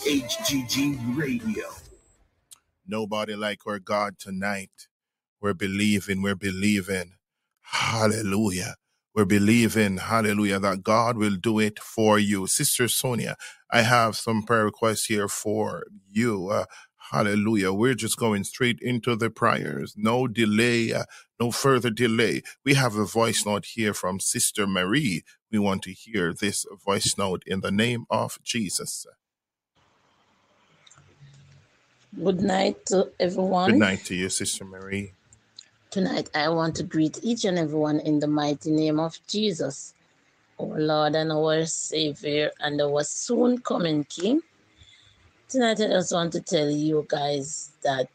HGG Radio. Nobody like our God tonight. We're believing. Hallelujah. We're believing, hallelujah, that God will do it for you. Sister Sonia, I have some prayer requests here for you. Hallelujah. We're just going straight into the prayers. No delay, no further delay. We have a voice note here from Sister Marie. We want to hear this voice note in the name of Jesus. Good night to everyone. Good night to you, Sister Marie. Tonight, I want to greet each and everyone in the mighty name of Jesus, our Lord and our Savior and our soon coming King. Tonight, I just want to tell you guys that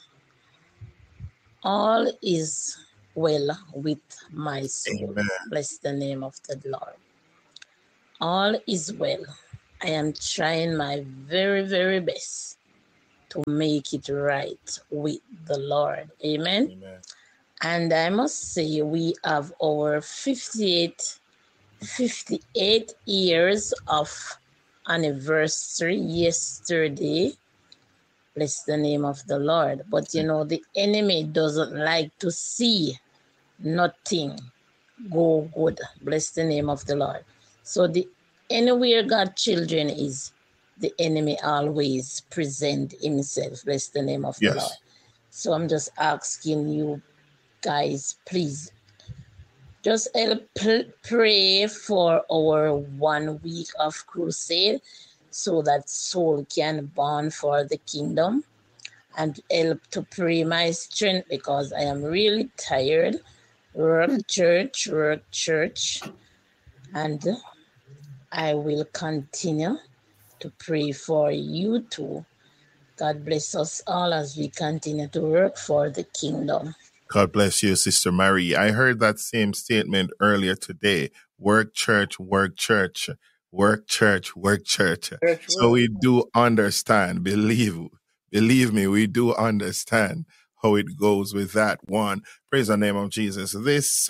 all is well with my soul. Amen. Bless the name of the Lord. All is well. I am trying my very, very best to make it right with the Lord. Amen. Amen. And I must say, we have our 58 years of anniversary yesterday. Bless the name of the Lord. But you know, the enemy doesn't like to see nothing go good. Bless the name of the Lord. So anywhere God's children is, the enemy always present himself. Bless the name of the Lord. So I'm just asking you guys, please, just help pray for our 1 week of crusade so that soul can burn for the kingdom, and help to pray my strength because I am really tired. Work church, and I will continue to pray for you too. God bless us all as we continue to work for the kingdom. God bless you, Sister Marie. I heard that same statement earlier today. Work church, work church, work church, work church. So we do understand. Believe me, we do understand how it goes with that one. Praise the name of Jesus. This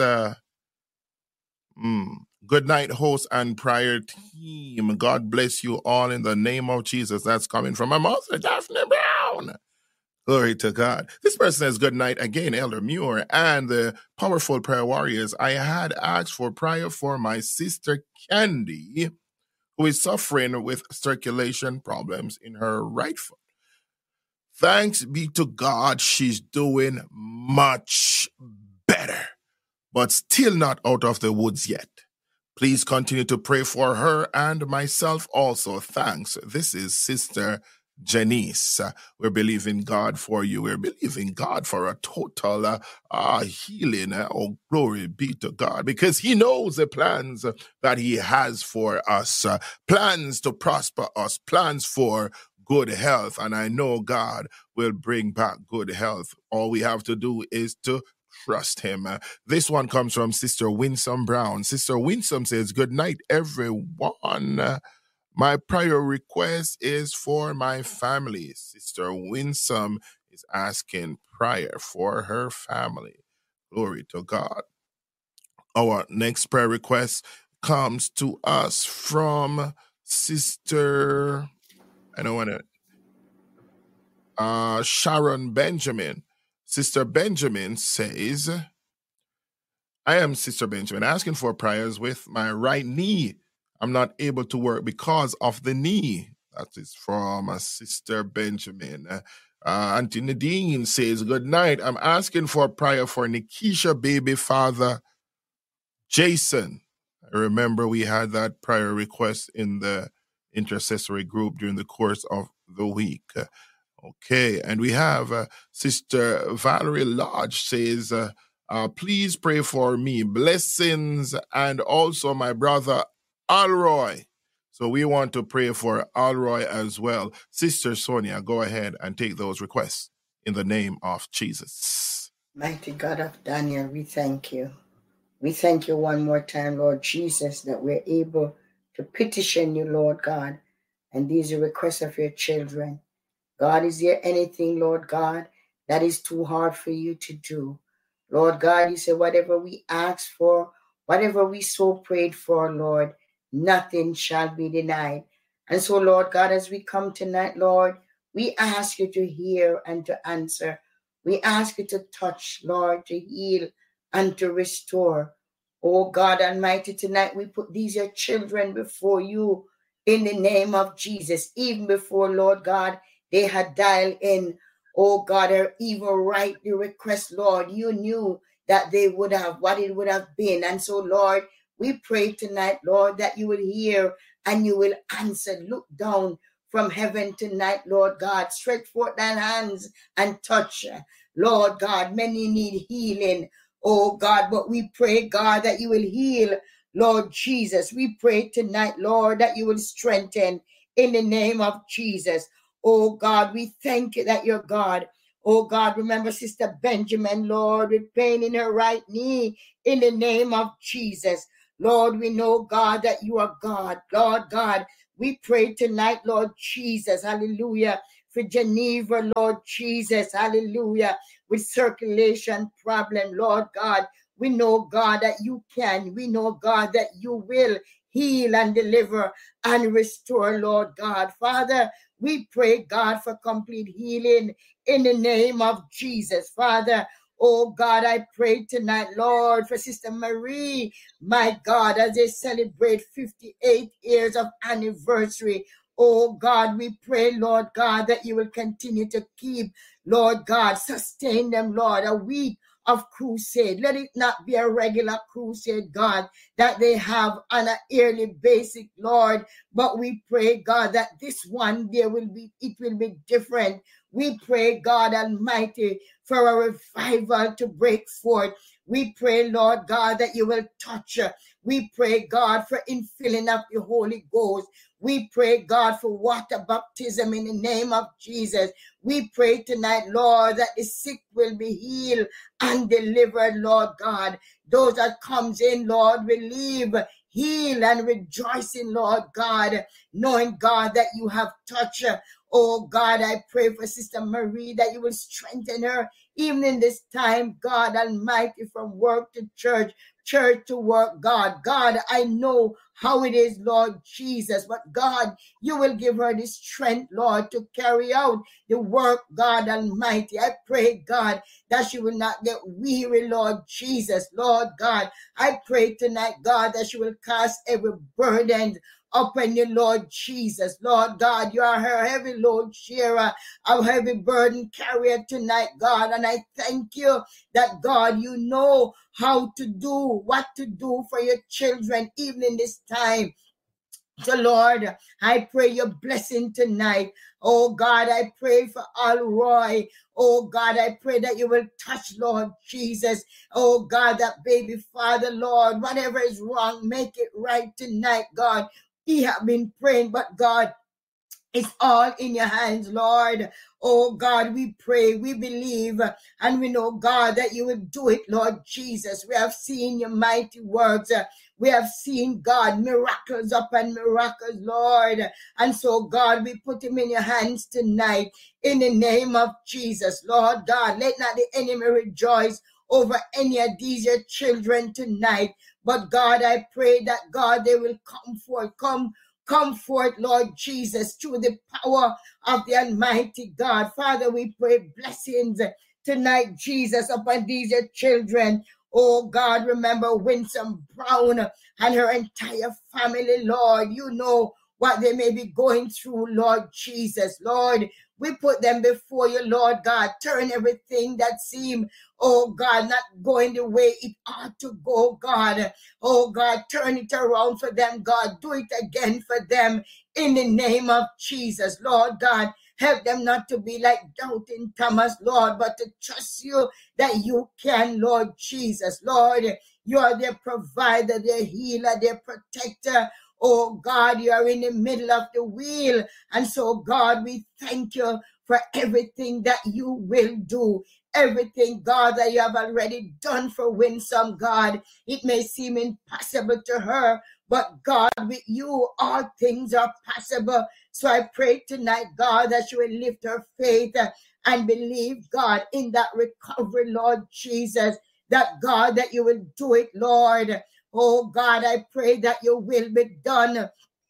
good night, host and prayer team. God bless you all in the name of Jesus. That's coming from my mother, Daphne Brown. Glory to God. This person says, good night again, Elder Muir and the powerful prayer warriors. I had asked for prayer for my sister Candy, who is suffering with circulation problems in her right foot. Thanks be to God, she's doing much better, but still not out of the woods yet. Please continue to pray for her and myself also. Thanks. This is Sister Janice. We're believing God for you. We're believing God for a total healing. Oh, glory be to God, because he knows the plans that he has for us, plans to prosper us, plans for good health. And I know God will bring back good health. All we have to do is to trust him. This one comes from Sister Winsome Brown. Sister Winsome says, good night, everyone. My prayer request is for my family. Sister Winsome is asking prayer for her family. Glory to God. Our next prayer request comes to us from Sister, Sharon Benjamin. Sister Benjamin says, I am Sister Benjamin asking for prayers with my right knee. I'm not able to work because of the knee. That is from Sister Benjamin. Auntie Nadine says, good night. I'm asking for prayer for Nikisha baby father Jason. I remember we had that prayer request in the intercessory group during the course of the week. Okay, and we have Sister Valerie Lodge says, please pray for me. Blessings, and also my brother Alroy. So we want to pray for Alroy as well. Sister Sonia, go ahead and take those requests in the name of Jesus. Mighty God of Daniel, we thank you. We thank you one more time, Lord Jesus, that we're able to petition you, Lord God. And these are requests of your children. God, is there anything, Lord God, that is too hard for you to do? Lord God, you say whatever we ask for, whatever we so prayed for, Lord, nothing shall be denied. And so, Lord God, as we come tonight, Lord, we ask you to hear and to answer. We ask you to touch, Lord, to heal and to restore. Oh God Almighty, tonight we put these your children before you in the name of Jesus. Even before, Lord God, they had dialed in, oh God, or even write the request, Lord, you knew that they would have, what it would have been. And so, Lord, we pray tonight, Lord, that you will hear and you will answer. Look down from heaven tonight, Lord God. Stretch forth thine hands and touch. Lord God, many need healing, oh God, but we pray, God, that you will heal, Lord Jesus. We pray tonight, Lord, that you will strengthen in the name of Jesus. Oh God, we thank you that you're God. Oh God, remember Sister Benjamin, Lord, with pain in her right knee in the name of Jesus. Lord, we know, God, that you are God. Lord God, we pray tonight, Lord Jesus, hallelujah, for Geneva, Lord Jesus, hallelujah, with circulation problem, Lord God. We know, God, that you can. We know, God, that you will heal and deliver and restore, Lord God. Father, we pray, God, for complete healing in the name of Jesus. Father, oh God, I pray tonight, Lord, for Sister Marie, my God, as they celebrate 58 years of anniversary. Oh God, we pray, Lord God, that you will continue to keep, Lord God, sustain them, Lord, a week of crusade. Let it not be a regular crusade, God, that they have on a yearly basis, Lord. But we pray, God, that this one day it will be different. We pray, God Almighty, for a revival to break forth. We pray, Lord God, that you will touch her. We pray, God, for infilling of the Holy Ghost. We pray, God, for water baptism in the name of Jesus. We pray tonight, Lord, that the sick will be healed and delivered, Lord God. Those that comes in, Lord, will leave healed and rejoicing, Lord God, knowing, God, that you have touched her. Oh, God, I pray for Sister Marie that you will strengthen her even in this time, God Almighty, from work to church, church to work, God. God, I know how it is, Lord Jesus, but God, you will give her the strength, Lord, to carry out the work, God Almighty. I pray, God, that she will not get weary, Lord Jesus, Lord God. I pray tonight, God, that she will cast every burden upon you, Lord Jesus. Lord God, you are her heavy load sharer, a heavy burden carrier tonight, God. And I thank you that, God, you know how to do, what to do for your children, even in this time. So, Lord, I pray your blessing tonight. Oh, God, I pray for Alroy. Oh, God, I pray that you will touch, Lord Jesus. Oh, God, that baby father, Lord, whatever is wrong, make it right tonight, God. He have been praying, but God, it's all in your hands, Lord. Oh, God, we pray, we believe, and we know, God, that you will do it, Lord Jesus. We have seen your mighty works. We have seen, God, miracles upon miracles, Lord. And so, God, we put him in your hands tonight in the name of Jesus. Lord God, let not the enemy rejoice over any of these your children tonight. But, God, I pray that, God, they will come forth, come forth, Lord Jesus, through the power of the Almighty God. Father, we pray blessings tonight, Jesus, upon these your children. Oh, God, remember Winsome Brown and her entire family, Lord. You know what they may be going through, Lord Jesus. Lord, we put them before you, Lord God. Turn everything that seemed, oh God, not going the way it ought to go, God. Oh God, turn it around for them, God. Do it again for them in the name of Jesus, Lord God. Help them not to be like doubting Thomas, Lord, but to trust you that you can, Lord Jesus. Lord, you are their provider, their healer, their protector. Oh God, you are in the middle of the wheel. And so, God, we thank you for everything that you will do. Everything, God, that you have already done for Winsome, God. It may seem impossible to her, but God, with you, all things are possible. So I pray tonight, God, that you will lift her faith and believe, God, in that recovery, Lord Jesus, that, God, that you will do it, Lord. Oh, God, I pray that your will be done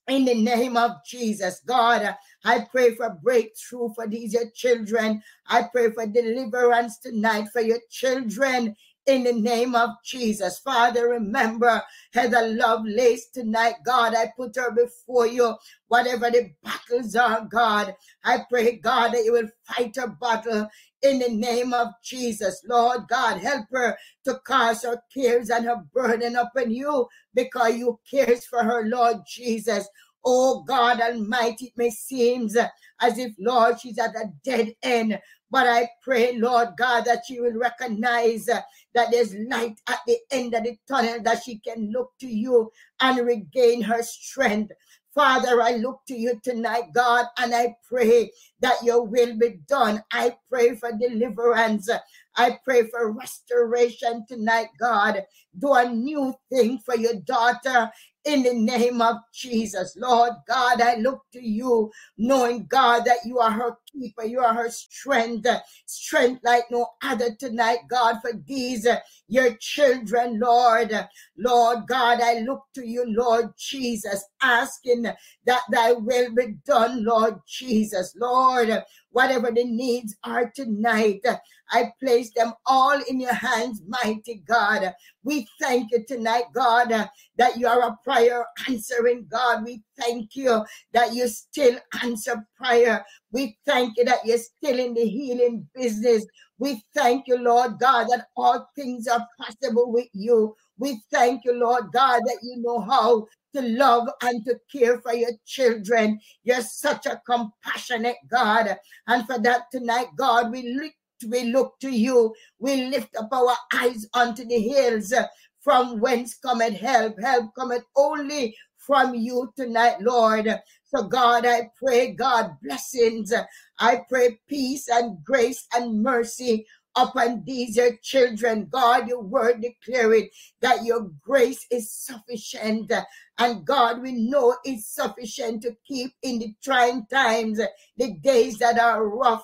In the name of Jesus, God, I pray for breakthrough for these your children. I pray for deliverance tonight for your children. In the name of Jesus, Father, remember Heather Lovelace tonight, God. I put her before you. Whatever the battles are, God, I pray, God, that you will fight her battle in the name of Jesus. Lord God, help her to cast her cares and her burden upon you, because you cares for her, Lord Jesus. Oh God Almighty, it may seem as if, Lord, she's at a dead end. But I pray, Lord God, that she will recognize that there's light at the end of the tunnel, that she can look to you and regain her strength. Father, I look to you tonight, God, and I pray that your will be done. I pray for deliverance. I pray for restoration tonight, God. Do a new thing for your daughter in the name of Jesus. Lord God, I look to you, knowing, God, that you are her keeper. You are her strength. Strength like no other tonight, God, for these, your children, Lord. Lord God, I look to you, Lord Jesus, asking that thy will be done, Lord Jesus. Lord, whatever the needs are tonight, I place them all in your hands, mighty God. We thank you tonight, God, that you are a prayer answering God. We thank you that you still answer prayer. We thank you that you're still in the healing business. We thank you, Lord God, that all things are possible with you. We thank you, Lord God, that you know how to love and to care for your children. You're such a compassionate God. And for that tonight, God, we look to you. We lift up our eyes unto the hills, from whence cometh help. Help cometh only from you tonight, Lord. So God, I pray, God, blessings. I pray peace and grace and mercy upon these your children. God, your word declaring that your grace is sufficient. And God, we know it's sufficient to keep in the trying times, the days that are rough.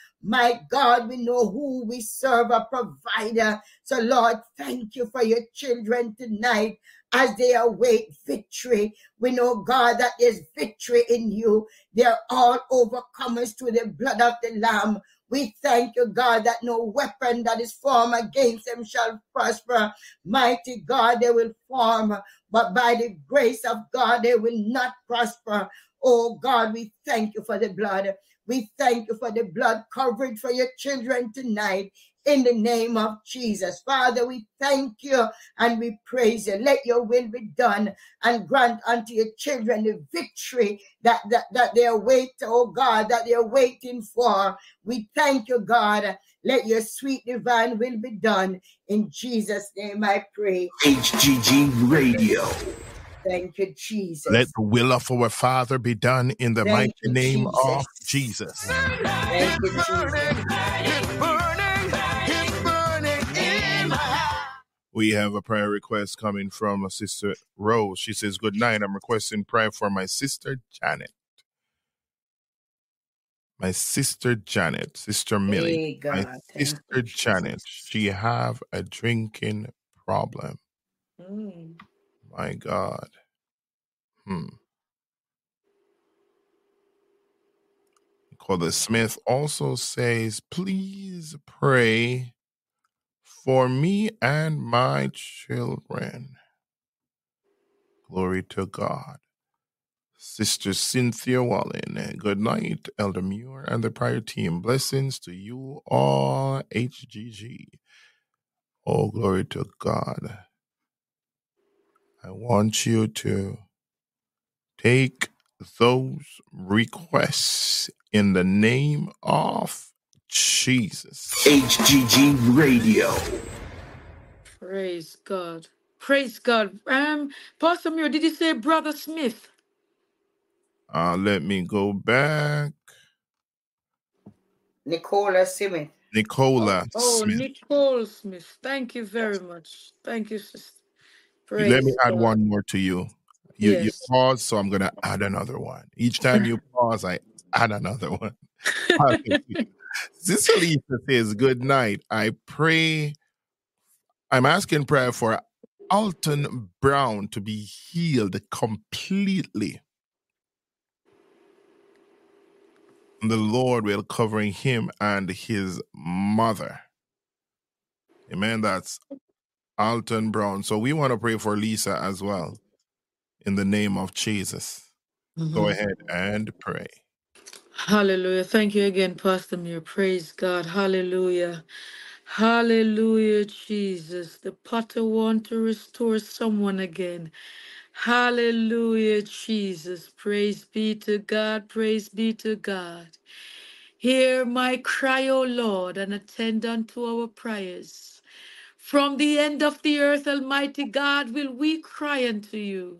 My God, we know who we serve, a provider. So Lord, thank you for your children tonight as they await victory. We know, God, that there's victory in you. They're all overcomers through the blood of the Lamb. We thank you, God, that no weapon that is formed against them shall prosper. Mighty God, they will form, but by the grace of God, they will not prosper. Oh God, we thank you for the blood. We thank you for the blood coverage for your children tonight. In the name of Jesus. Father, we thank you and we praise you. Let your will be done and grant unto your children the victory that they await, oh God, that they're waiting for. We thank you, God. Let your sweet divine will be done. In Jesus' name I pray. HGG Radio. Thank you, Jesus. Let the will of our Father be done in the mighty name of Jesus. Thank you, Jesus. We have a prayer request coming from Sister Rose. She says, good night. I'm requesting prayer for my sister Janet. My sister Janet, Sister Millie. Hey, my sister Janet, she have a drinking problem. My God. Nicola Smith also says, please pray for me and my children. Glory to God. Sister Cynthia Wallen, good night, Elder Muir and the prayer team. Blessings to you all, HGG. Oh, glory to God. I want you to take those requests in the name of Jesus. HGG Radio. Praise God. Praise God. Pastor Muir, did you say Brother Smith? Let me go back. Nicola Smith. Nicola Smith. Nicole Smith. Thank you very much. Thank you, sister. Praise Let me add God. one more to you. You pause, so I'm going to add another one. Each time you pause, I add another one. Sister Lisa says, good night. I'm asking prayer for Alton Brown to be healed completely. And the Lord will cover him and his mother. Amen. That's Alton Brown. So we want to pray for Lisa as well in the name of Jesus. Go ahead and pray. Hallelujah. Thank you again, Pastor Muir. Praise God. Hallelujah. Hallelujah, Jesus. The potter want to restore someone again. Hallelujah, Jesus. Praise be to God. Praise be to God. Hear my cry, O Lord, and attend unto our prayers. From the end of the earth, Almighty God, will we cry unto you.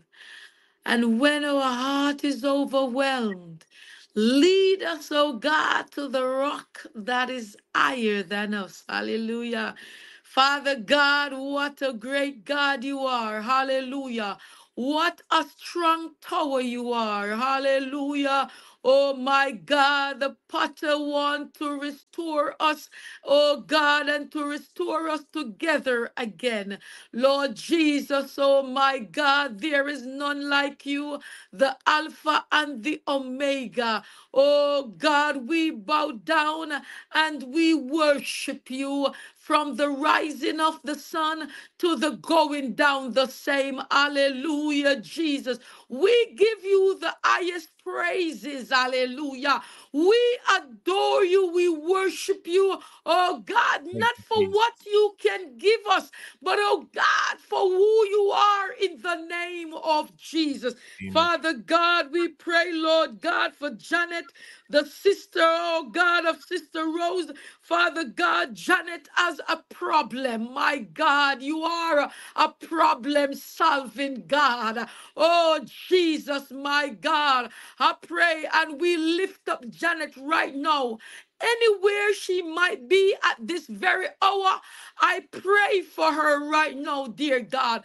And when our heart is overwhelmed, lead us, O God, to the rock that is higher than us. Hallelujah. Father God, what a great God you are. Hallelujah. What a strong tower you are. Hallelujah. Oh my God, the potter want to restore us, oh God, and to restore us together again. Lord Jesus, oh my God, there is none like you, the Alpha and the Omega. Oh God, we bow down and we worship you from the rising of the sun to the going down the same. Hallelujah, Jesus. We give you the highest praises. Hallelujah. We adore you. We worship you, oh God, Thank not you, for Jesus. what you can give us, but oh God, for who you are in the name of Jesus. Name of Father God, we pray, Lord God, for Janet, the sister, oh God, of Sister Rose. Father God, Janet has a problem. My God, you are a problem solving God. Oh Jesus, my God, I pray and we lift up Janet right now. Anywhere she might be at this very hour, I pray for her right now, dear God.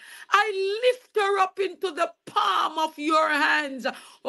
I lift her up into the palm of your hands.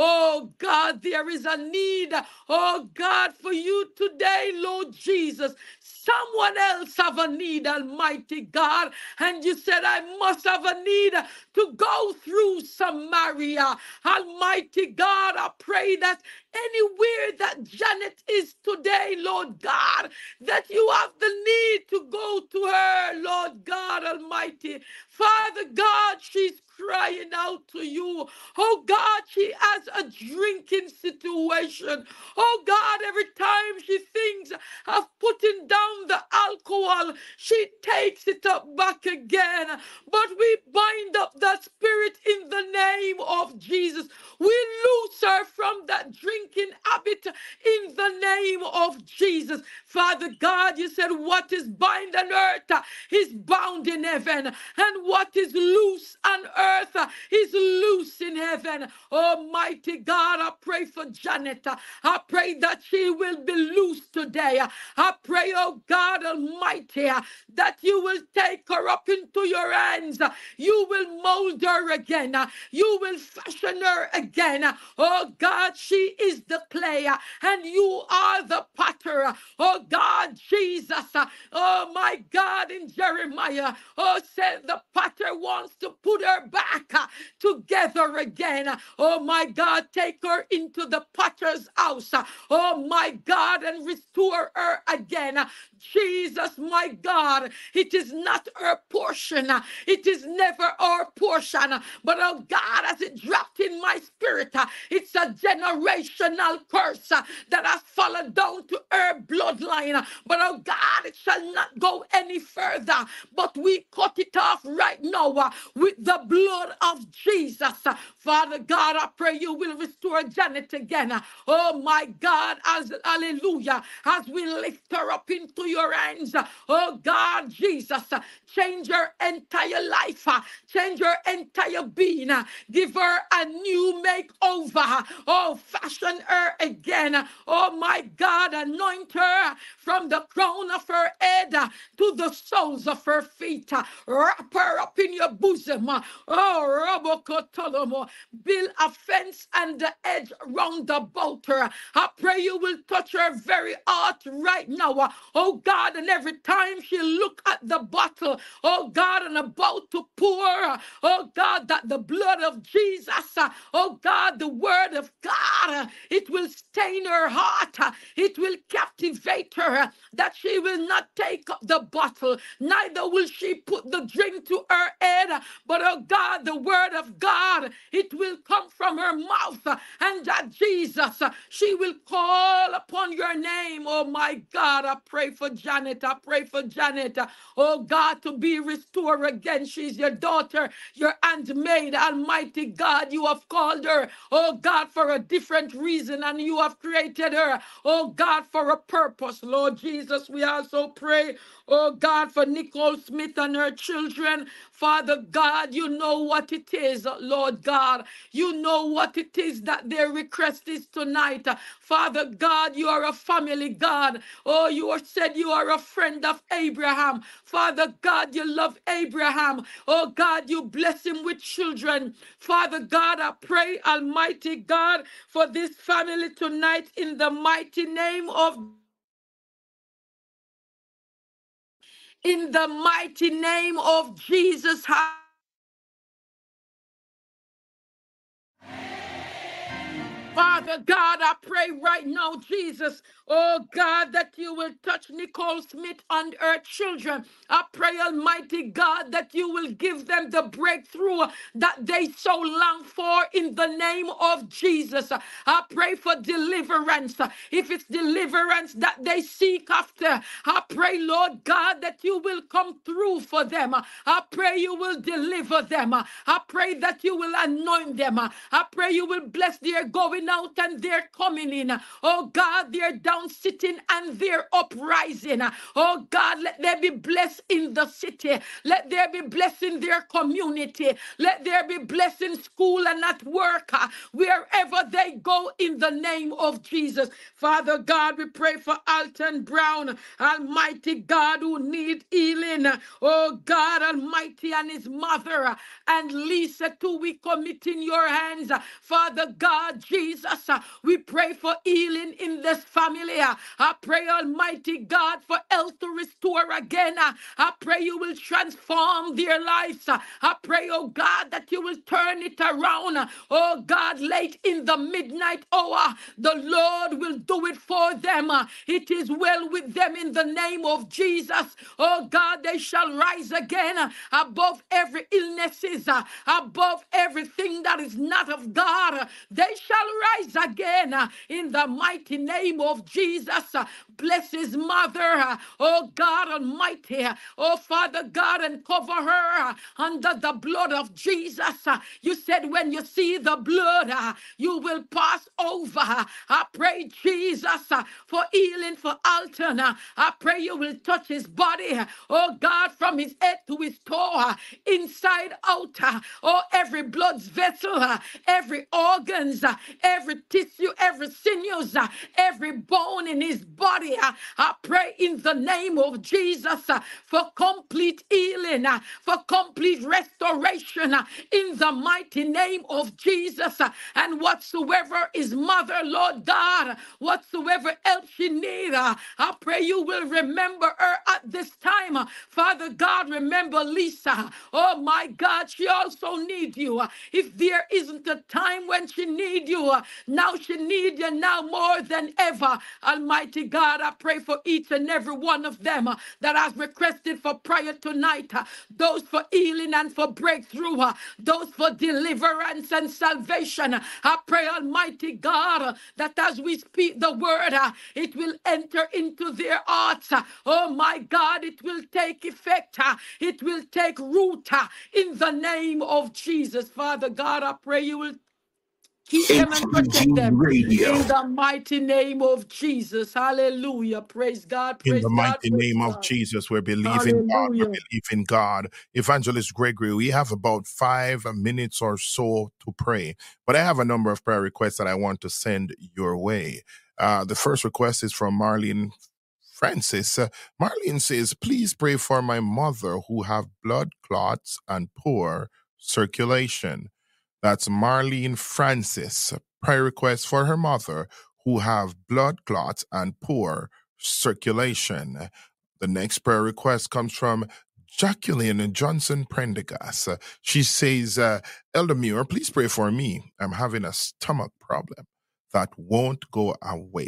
Oh God, there is a need, oh God, for you today, Lord Jesus. Someone else have a need, Almighty God. And you said, I must have a need to go through Samaria. Almighty God, I pray that anywhere that Janet is today, Lord God, that you have the need to go to her, Lord God Almighty. Father God, she's crying out to you. Oh God, she has a drinking situation. Oh God, every time she thinks of putting down the alcohol, she takes it up back again. But we bind up that spirit in the name of Jesus. We loose her from that drinking habit in the name of Jesus. Father God, you said what is bound on earth is bound in heaven, and what is loose on earth is loose in heaven. Almighty God, I pray for Janet. I pray that she will be loose today. I pray, oh God Almighty, that you will take her up into your hands. You will mold her again. You will fashion her again. Oh God, she is the clay and you are the potter. Oh God, Jesus. Oh my God, in Jeremiah, oh, said the potter wants to put her back together again. Oh my God, take her into the potter's house. Oh my God, and restore her again. Jesus, my God, it is not her portion. It is never our portion. But oh God, as it dropped in my spirit, it's a generational curse that has fallen down to her bloodline. But oh God, it shall not go any further. But we cut it off right now with the blood of Jesus. Father God, I pray you will restore Janet again. Oh my God, as hallelujah, as we lift her up into your hands. Oh God, Jesus, change her entire life, change her entire being, give her a new makeover. Oh, fashion her again. Oh my God, anoint her from the crown of her head to the soles of her feet. Wrap her up in your bosom. Oh, Robokotolomo, build a fence and the edge round about her. I pray you will touch her very heart right now. Oh God, and every time she look at the bottle, oh God, and about to pour, oh God, that the blood of Jesus, oh God, the word of God, it will stain her heart It will captivate her, that she will not take up the bottle, neither will she put the drink to her head, but oh God, the word of God, it will come from her mouth, and that Jesus, she will call upon your name. Oh my God, I pray for Janet. I pray for Janet. Oh God, to be restored again. She's your daughter, your handmaid. Almighty God, you have called her, oh God, for a different reason, and you have created her, oh God, for a purpose. Lord Jesus, we also pray, oh God, for Nicole Smith and her children. Father God, you know what it is, Lord God. You know what it is that their request is tonight. Father God, you are a family God. Oh, you are said you are a friend of Abraham. Father God, you love Abraham. Oh God, you bless him with children. Father God, I pray, Almighty God, for this family tonight in the mighty name of Jesus. Father God, I pray right now, Jesus, oh God, that you will touch Nicole Smith and her children. I pray, Almighty God, that you will give them the breakthrough that they so long for in the name of Jesus. I pray for deliverance. If it's deliverance that they seek after, I pray, Lord God, that you will come through for them. I pray you will deliver them. I pray that you will anoint them. I pray you will bless their going out and their coming in. Oh God, their down sitting and their uprising. Oh God, let there be blessed in the city. Let there be blessed in their community. Let there be blessed in school and at work. Wherever they go in the name of Jesus. Father God, we pray for Alton Brown, Almighty God, who need healing. Oh God Almighty, and his mother and Lisa too, we commit in your hands. Father God, Jesus, we pray for healing in this family. I pray, Almighty God, for health to restore again. I pray you will transform their lives. I pray, oh God, that you will turn it around. Oh God, late in the midnight hour, the Lord will do it for them. It is well with them in the name of Jesus. Oh God, they shall rise again above every illnesses, above everything that is not of God. They shall rise again in the mighty name of Jesus. Bless his mother, oh God Almighty, oh Father God, and cover her under the blood of Jesus. You said when you see the blood, you will pass over. I pray, Jesus, for healing for Alton. I pray you will touch his body, oh God, from his head to his toe, inside out. Oh, every blood vessel, every organs, every tissue, every sinews, every bone in his body. I pray in the name of Jesus for complete healing, for complete restoration in the mighty name of Jesus. And whatsoever is mother, Lord God, whatsoever else she need, I pray you will remember her at this time. Father God, remember Lisa. Oh my God, she also needs you. If there isn't a time when she needs you, now she needs you now more than ever. Almighty God, I pray for each and every one of them that has requested for prayer tonight. Those for healing and for breakthrough. Those for deliverance and salvation. I pray, Almighty God, that as we speak the word, it will enter into their hearts. Oh my God, it will take effect. It will take root in the name of Jesus. Father God, I pray you will keep them and protect HGG them Radio. in the mighty name of Jesus. Hallelujah. Praise God. In the Praise God. mighty Praise name of God. Jesus, we believe in God. We Hallelujah. believe in God. Evangelist Gregory, we have about 5 minutes or so to pray, but I have a number of prayer requests that I want to send your way. The first request is from Marlene Francis. Marlene says, please pray for my mother who have blood clots and poor circulation. That's Marlene Francis. Prayer request for her mother who have blood clots and poor circulation. The next prayer request comes from Jacqueline Johnson Prendergast. She says, Elder Muir, please pray for me. I'm having a stomach problem that won't go away.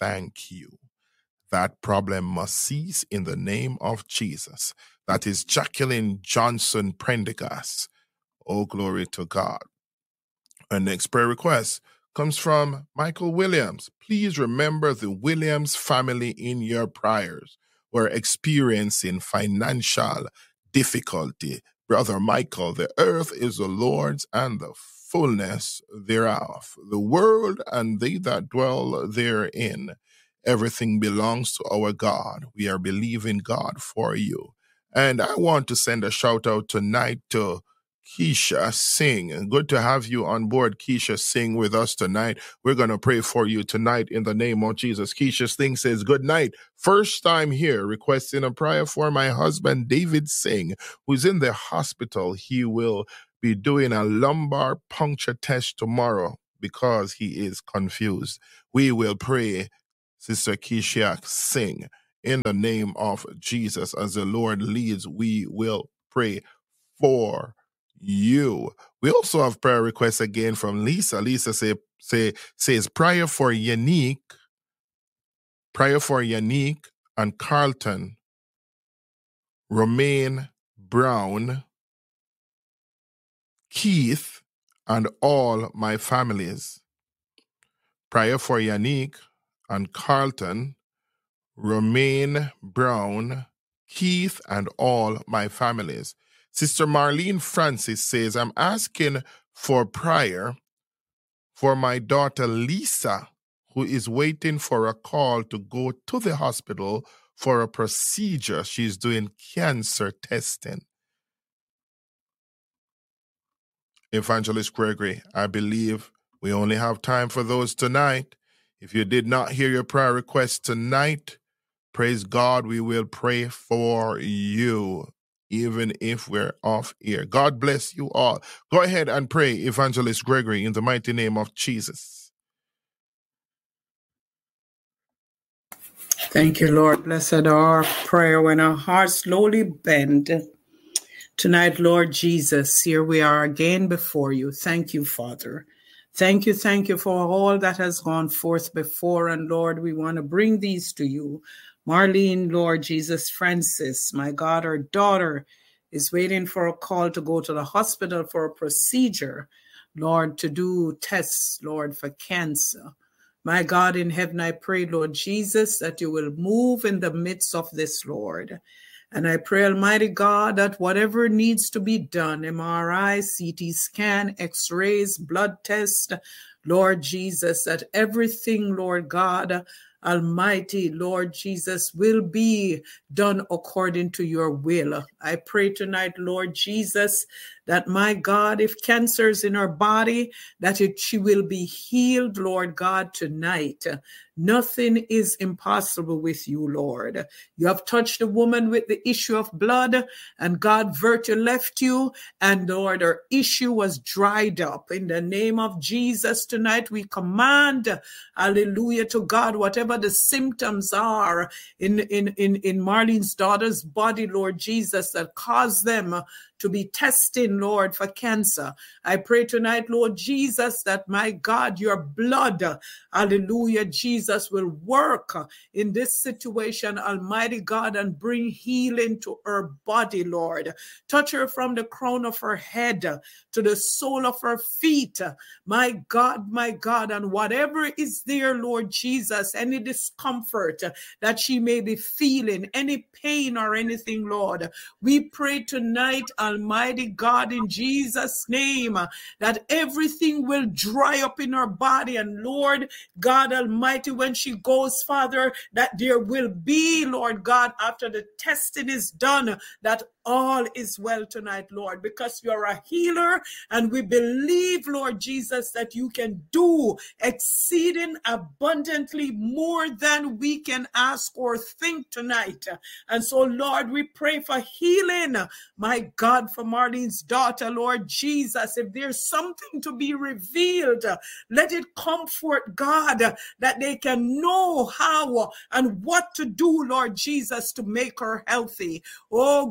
thank you. That problem must cease in the name of Jesus. That is Jacqueline Johnson Prendergast. Oh, glory to God. Our next prayer request comes from Michael Williams. Please remember the Williams family in your prayers. We're experiencing financial difficulty. Brother Michael, the earth is the Lord's and the fullness thereof, the world and they that dwell therein. Everything belongs to our God. We are believing God for you. And I want to send a shout out tonight to Keisha Singh. Good to have you on board, Keisha Singh, with us tonight. We're going to pray for you tonight in the name of Jesus. Keisha Singh says, good night. First time here, requesting a prayer for my husband, David Singh, who's in the hospital. He will be doing a lumbar puncture test tomorrow because he is confused. We will pray, Sister Keisha Singh, in the name of Jesus. As the Lord leads, we will pray for you. We also have prayer requests again from Lisa. Lisa says prayer for Yannick and Carlton, Romaine Brown, Keith, and all my families. Prayer for Yannick and Carlton, Romaine Brown, Keith, and all my families. Sister Marlene Francis says, I'm asking for prayer for my daughter Lisa, who is waiting for a call to go to the hospital for a procedure. She's doing cancer testing. Evangelist Gregory, I believe we only have time for those tonight. If you did not hear your prayer request tonight, praise God, we will pray for you, even if we're off air. God bless you all. Go ahead and pray, Evangelist Gregory, in the mighty name of Jesus. Thank you, Lord. Blessed our prayer when our hearts slowly bend. Tonight, Lord Jesus, here we are again before you. Thank you, Father. Thank you for all that has gone forth before. And Lord, we want to bring these to you. Marlene, Lord Jesus, Francis, my God, her daughter is waiting for a call to go to the hospital for a procedure, Lord, to do tests, Lord, for cancer. My God in heaven, I pray, Lord Jesus, that you will move in the midst of this, Lord. And I pray, Almighty God, that whatever needs to be done, MRI, CT scan, X-rays, blood test, Lord Jesus, that everything, Lord God, Almighty, Lord Jesus, will be done according to your will. I pray tonight, Lord Jesus, that my God, if cancer is in her body, that she will be healed, Lord God, tonight. Nothing is impossible with you, Lord. You have touched the woman with the issue of blood, and God, virtue left you, and Lord, her issue was dried up. In the name of Jesus tonight, we command, hallelujah to God, whatever the symptoms are in Marlene's daughter's body, Lord Jesus, that cause them to be testing, Lord, for cancer. I pray tonight, Lord Jesus, that my God, your blood, hallelujah, Jesus, will work in this situation, Almighty God, and bring healing to her body, Lord. Touch her from the crown of her head to the sole of her feet, my God, and whatever is there, Lord Jesus, any discomfort that she may be feeling, any pain or anything, Lord, we pray tonight, Almighty God, in Jesus' name, that everything will dry up in her body. And Lord God Almighty, when she goes, Father, that there will be, Lord God, after the testing is done, that all is well tonight, Lord, because you are a healer, and we believe, Lord Jesus, that you can do exceeding abundantly more than we can ask or think tonight. And so, Lord, we pray for healing, my God, for Marlene's daughter, Lord Jesus. If there's something to be revealed, let it come forth, God, that they can know how and what to do, Lord Jesus, to make her healthy. Oh God,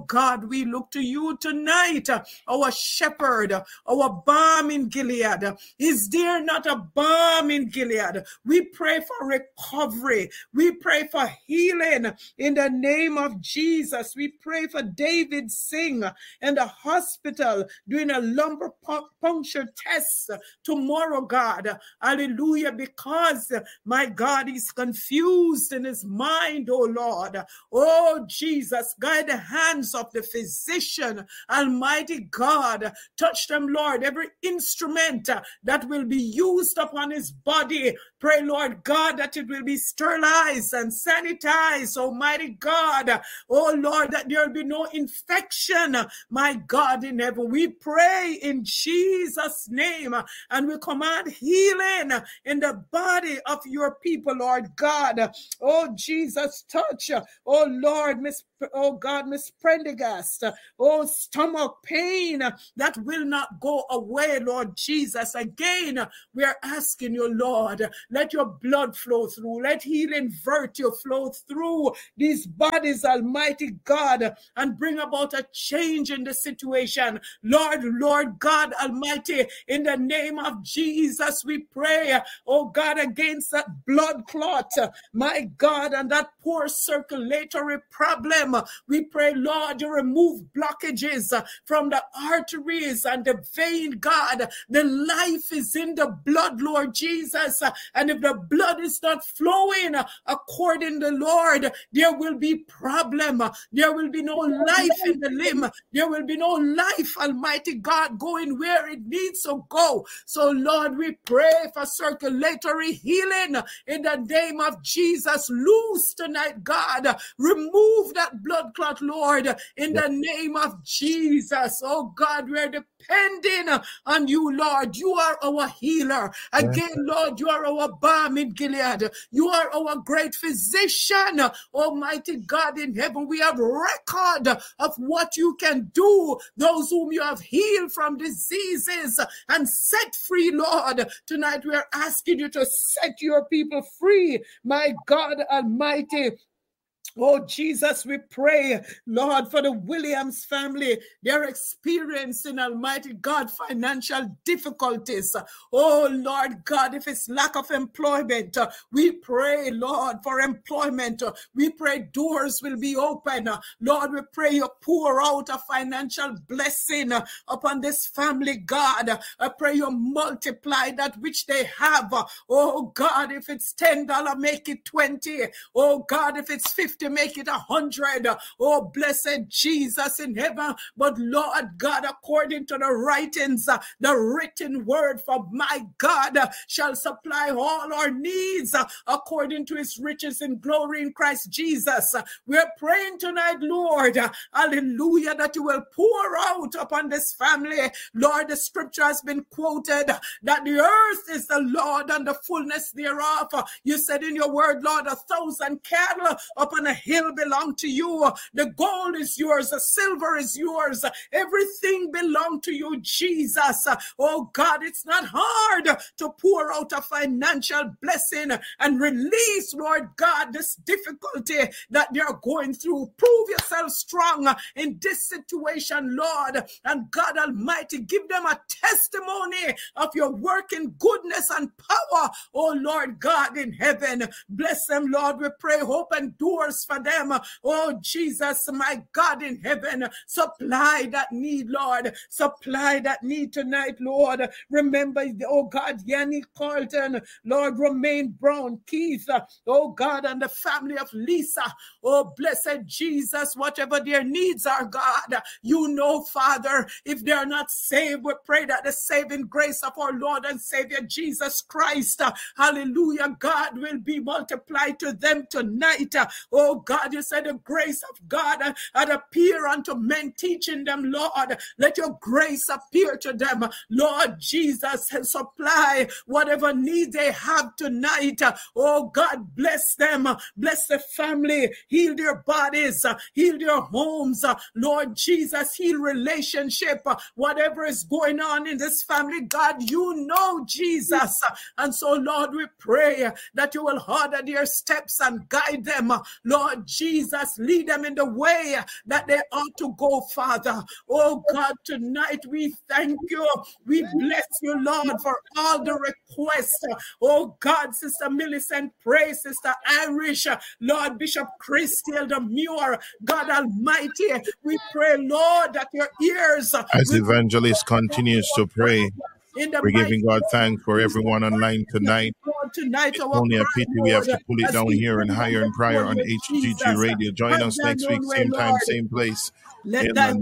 God, we look to you tonight, our shepherd, our balm in Gilead. Is there not a balm in Gilead? We pray for recovery. We pray for healing in the name of Jesus. We pray for David Singh in the hospital doing a lumbar puncture test tomorrow, God. Hallelujah. Because, my God, he's confused in his mind, oh Lord. Oh, Jesus, guide the hands of the physician. Almighty God, touch them, Lord. Every instrument that will be used upon his body, pray, Lord God, that it will be sterilized and sanitized, Almighty God. Oh, Lord, that there will be no infection, my God, in heaven. We pray in Jesus' name, and we command healing in the body of your people, Lord God. Oh, Jesus, touch, oh, Lord, Miss Prendergast, oh, stomach pain that will not go away, Lord Jesus. Again, we are asking you, Lord, let your blood flow through, let healing virtue flow through these bodies, Almighty God, and bring about a change in the situation. Lord God Almighty, in the name of Jesus, we pray, oh God, against that blood clot, my God, and that poor circulatory problem. We pray, Lord, you remove blockages from the arteries and the vein, God. The life is in the blood, Lord Jesus. And if the blood is not flowing according to the Lord, there will be problem. There will be no life in the limb. There will be no life, Almighty God, going where it needs to go. So, Lord, we pray for circulatory healing in the name of Jesus. Loose tonight, God. Remove that blood clot, Lord, in the name of Jesus. Oh, God, we're depending on you, Lord. You are our healer. Again, Lord, you are our balm in Gilead. You are our great physician. Almighty God in heaven, we have record of what you can do. Those whom you have healed from diseases and set free, Lord. Tonight we are asking you to set your people free, my God Almighty. Oh, Jesus, we pray, Lord, for the Williams family. They're experiencing, Almighty God, financial difficulties. Oh, Lord God, if it's lack of employment, we pray, Lord, for employment. We pray doors will be open. Lord, we pray you pour out a financial blessing upon this family, God. I pray you multiply that which they have. Oh, God, if it's $10, make it 20. Oh, God, if it's 50, make it 100. Oh, blessed Jesus in heaven. But Lord God, according to the writings, the written word from my God shall supply all our needs according to his riches in glory in Christ Jesus. We're praying tonight, Lord, hallelujah, that you will pour out upon this family. Lord, the scripture has been quoted that the earth is the Lord and the fullness thereof. You said in your word, Lord, 1,000 cattle upon a hill belong to you. The gold is yours. The silver is yours. Everything belongs to you, Jesus. Oh God, it's not hard to pour out a financial blessing and release, Lord God, this difficulty that they're going through. Prove yourself strong in this situation, Lord. And God Almighty, give them a testimony of your working goodness and power, oh Lord God in heaven. Bless them, Lord. We pray, open doors for them. Oh Jesus, my God in heaven, supply that need, Lord. Supply that need tonight, Lord. Remember, oh God, Yannick Carlton, Lord, Romaine Brown, Keith, oh God, and the family of Lisa. Oh, blessed Jesus, whatever their needs are, God, you know, Father, if they are not saved, we pray that the saving grace of our Lord and Savior Jesus Christ, hallelujah, God, will be multiplied to them tonight. Oh God, you said the grace of God had appeared unto men, teaching them, Lord. Let your grace appear to them, Lord Jesus, and supply whatever need they have tonight. Oh God, bless them, bless the family, heal their bodies, heal their homes, Lord Jesus, heal relationship, whatever is going on in this family, God, you know, Jesus. And so, Lord, we pray that you will order their steps and guide them, Lord Lord Jesus, lead them in the way that they ought to go, Father. Oh God, tonight we thank you. We bless you, Lord, for all the requests. Oh God, Sister Millicent, pray, Sister Irish, Lord Bishop Christy, Elder Muir, God Almighty, we pray, Lord, that your ears As Evangelist continues to pray, we're giving God thanks for everyone online tonight. Tonight, It's our only a cry, pity we have Lord, to pull it as down we here and bring higher them and prior before on you, HGG Jesus. Radio. Join Have us thine next week, own way, same time, Lord. same place. Let In thy the